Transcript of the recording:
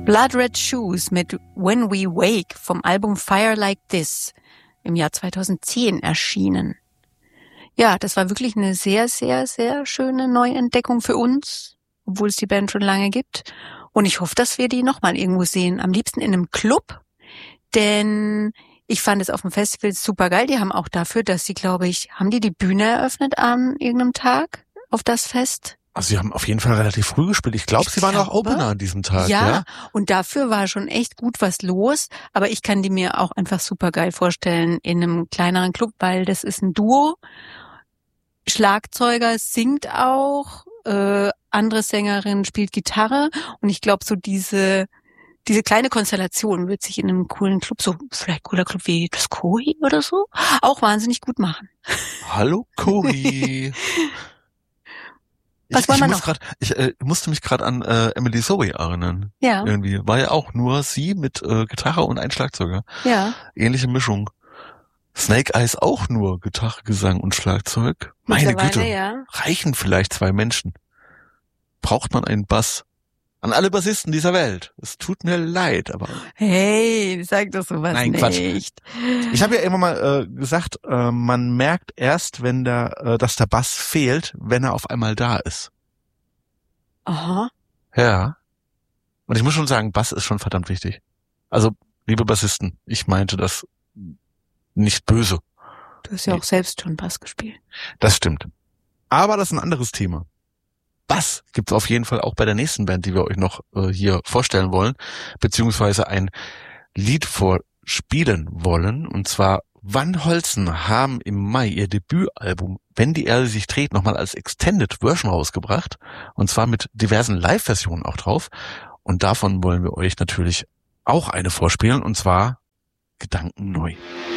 Blood Red Shoes mit When We Wake vom Album Fire Like This im Jahr 2010 erschienen. Ja, das war wirklich eine sehr, sehr, sehr schöne Neuentdeckung für uns, obwohl es die Band schon lange gibt. Und ich hoffe, dass wir die nochmal irgendwo sehen. Am liebsten in einem Club, denn ich fand es auf dem Festival super geil. Die haben auch dafür, dass sie, glaube ich, haben die Bühne eröffnet an irgendeinem Tag auf das Fest? Also sie haben auf jeden Fall relativ früh gespielt. Ich glaube, sie waren auch Opener an diesem Tag. Ja, und dafür war schon echt gut was los. Aber ich kann die mir auch einfach super geil vorstellen in einem kleineren Club, weil das ist ein Duo. Schlagzeuger singt auch, andere Sängerin spielt Gitarre. Und ich glaube, so diese kleine Konstellation wird sich in einem coolen Club, so vielleicht cooler Club wie das Koi oder so, auch wahnsinnig gut machen. Hallo Koi. Was wollen wir noch? Ich musste mich gerade an Emily Zoe erinnern. Ja. Irgendwie war ja auch nur sie mit Gitarre und ein Schlagzeuger. Ja. Ähnliche Mischung. Snake Eyes auch nur Gitarre, Gesang und Schlagzeug. Meine Güte. Ja. Reichen vielleicht 2 Menschen. Braucht man einen Bass? An alle Bassisten dieser Welt. Es tut mir leid, aber... Hey, sag doch sowas nicht. Quatsch. Ich habe ja immer mal gesagt, man merkt erst, wenn dass der Bass fehlt, wenn er auf einmal da ist. Aha. Ja. Und ich muss schon sagen, Bass ist schon verdammt wichtig. Also, liebe Bassisten, ich meinte das nicht böse. Du hast ja auch selbst schon Bass gespielt. Das stimmt. Aber das ist ein anderes Thema. Bass gibt's auf jeden Fall auch bei der nächsten Band, die wir euch noch hier vorstellen wollen, beziehungsweise ein Lied vorspielen wollen. Und zwar Van Holzen haben im Mai ihr Debütalbum Wenn die Erde sich dreht nochmal als Extended Version rausgebracht. Und zwar mit diversen Live-Versionen auch drauf. Und davon wollen wir euch natürlich auch eine vorspielen, und zwar Gedanken neu.